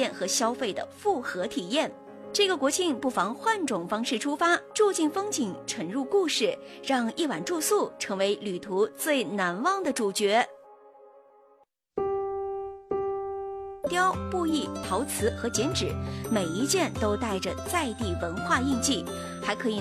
验和消费的复合体验。这个国庆不妨换种方式出发，住进风景，沉入故事，让一晚住宿成为旅途最难忘的主角。雕、布艺、陶瓷和剪纸，每一件都带着在地文化印记，还可以